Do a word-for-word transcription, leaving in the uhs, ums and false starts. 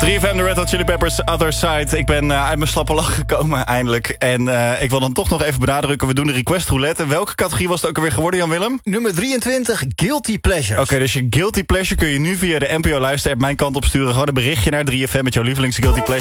drie F M, de Red Hot Chili Peppers, Other Side. Ik ben uh, uit mijn slappe lach gekomen, eindelijk. En uh, ik wil dan toch nog even benadrukken, we doen de request roulette. Welke categorie was het ook alweer geworden, Jan-Willem? Nummer drieëntwintig, Guilty Pleasures. Oké, okay, dus je Guilty Pleasure kun je nu via de N P O Luister-app mijn kant op sturen. Gewoon een berichtje naar drie F M met jouw lievelings Guilty Pleasure.